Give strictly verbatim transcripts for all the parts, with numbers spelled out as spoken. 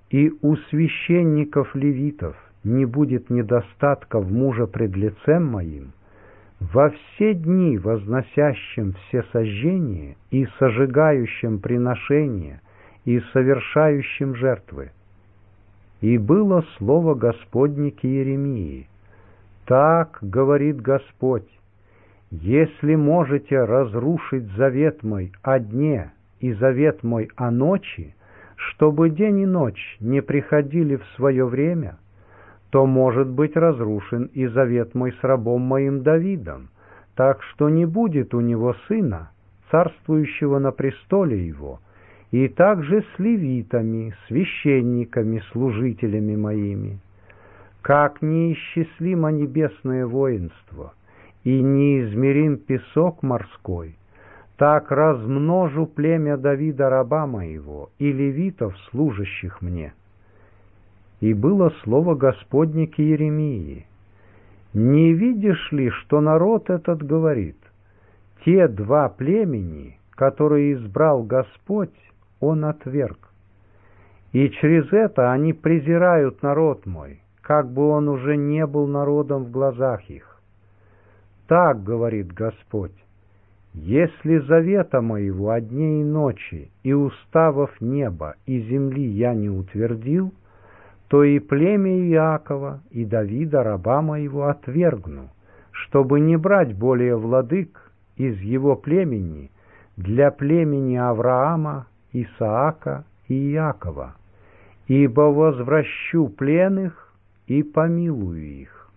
и у священников-левитов не будет недостатка в муже пред лицем моим, во все дни возносящим все сожжения и сожигающим приношения и совершающим жертвы. И было слово Господне к Иеремии: так говорит Господь: если можете разрушить завет мой о дне и завет мой о ночи, чтобы день и ночь не приходили в свое время, то может быть разрушен и завет мой с рабом моим Давидом, так что не будет у него сына, царствующего на престоле его, и также с левитами, священниками, служителями моими. Как неисчислимо небесное воинство и неизмерим песок морской, так размножу племя Давида раба моего и левитов, служащих мне». И было слово Господне к Иеремии: «Не видишь ли, что народ этот говорит: те два племени, которые избрал Господь, Он отверг, и через это они презирают народ мой, как бы он уже не был народом в глазах их. Так говорит Господь: если завета моего о дне и ночи и уставов неба и земли я не утвердил, то и племя Иакова и Давида раба моего отвергну, чтобы не брать более владык из его племени для племени Авраама, Исаака и Иакова, ибо возвращу пленных и помилую их».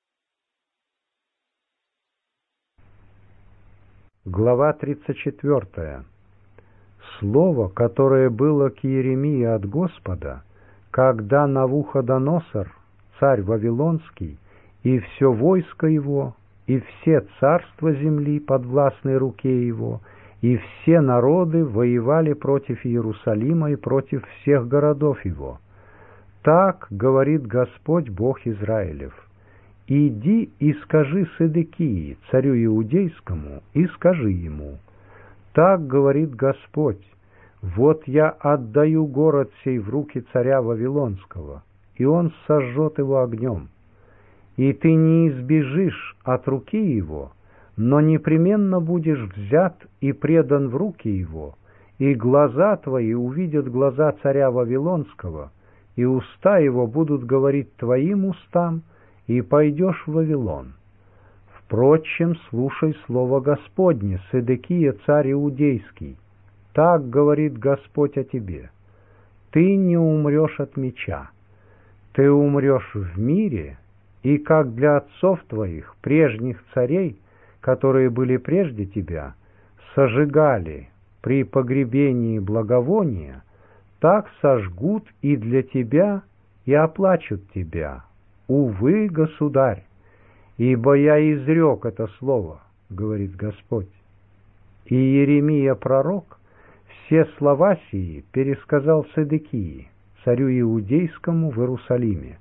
Глава тридцать четвёртая. Слово, которое было к Иеремии от Господа, когда Навуходоносор, царь Вавилонский, и все войско его, и все царства земли подвластной руке его, и все народы воевали против Иерусалима и против всех городов его. Так говорит Господь Бог Израилев: «Иди и скажи Седекии, царю иудейскому, и скажи ему: так говорит Господь: вот я отдаю город сей в руки царя Вавилонского, и он сожжет его огнем. И ты не избежишь от руки его, но непременно будешь взят и предан в руки его, и глаза твои увидят глаза царя Вавилонского, и уста его будут говорить твоим устам, и пойдешь в Вавилон. Впрочем, слушай слово Господне, Седекия, царь иудейский. Так говорит Господь о тебе: ты не умрешь от меча, ты умрешь в мире, и как для отцов твоих, прежних царей, которые были прежде тебя, сожигали при погребении благовония, так сожгут и для тебя, и оплачут тебя. Увы, государь, ибо я изрек это слово, говорит Господь». И Иеремия пророк все слова сии пересказал Седекии, царю иудейскому в Иерусалиме.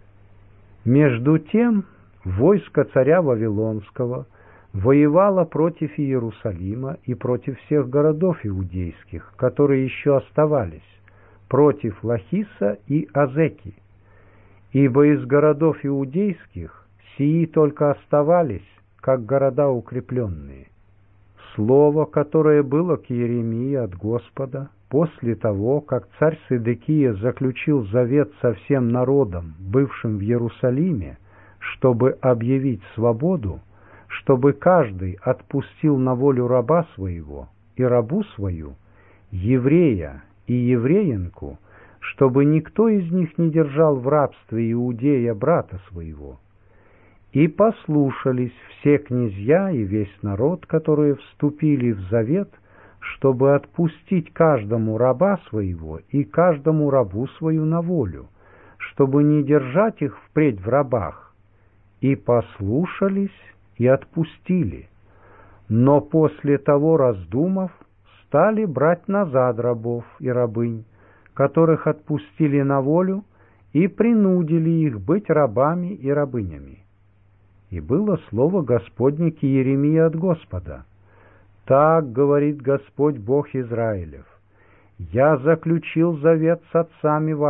Между тем войско царя Вавилонского воевало против Иерусалима и против всех городов иудейских, которые еще оставались, против Лахиса и Азеки. Ибо из городов иудейских сии только оставались, как города укрепленные. Слово, которое было к Иеремии от Господа, после того, как царь Седекия заключил завет со всем народом, бывшим в Иерусалиме, чтобы объявить свободу, чтобы каждый отпустил на волю раба своего и рабу свою, еврея и евреинку, чтобы никто из них не держал в рабстве иудея брата своего. И послушались все князья и весь народ, которые вступили в завет, чтобы отпустить каждому раба своего и каждому рабу свою на волю, чтобы не держать их впредь в рабах. И послушались и отпустили. Но после того, раздумав, стали брать назад рабов и рабынь, которых отпустили на волю, и принудили их быть рабами и рабынями. И было слово Господне к Иеремии от Господа: «Так говорит Господь Бог Израилев: я заключил завет с отцами вашими,